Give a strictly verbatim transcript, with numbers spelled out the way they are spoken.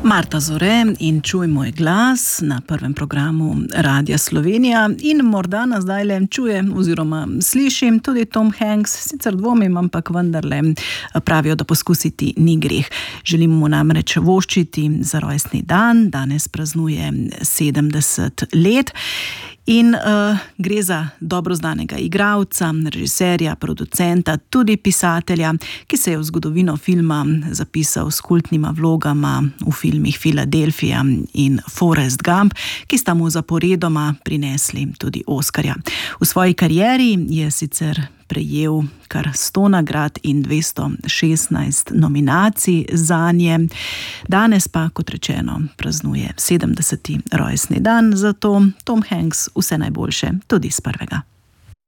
Marta Zore in Čuj moj glas na prvem programu Radia Slovenija in morda nas zdajle čuje oziroma slišim tudi Tom Hanks, sicer dvomim, ampak vendarle pravijo, da poskusiti ni greh. Želimo mu namreč voščiti za rojstni dan, danes praznuje sedemdeset let. In uh, gre za dobro znanega igralca, režiserja, producenta, tudi pisatelja, ki se je v zgodovino filma zapisal s kultnima vlogama v filmih Filadelfija in Forrest Gump, ki sta mu zaporedoma prinesli tudi Oskarja. V svoji karieri je sicer prejel kar sto nagrad in dvesto šestnajst nominacij zanje. Danes pa, kot rečeno, praznuje sedemdeseti rojstni dan, zato Tom Hanks vse najboljše tudi s prvega.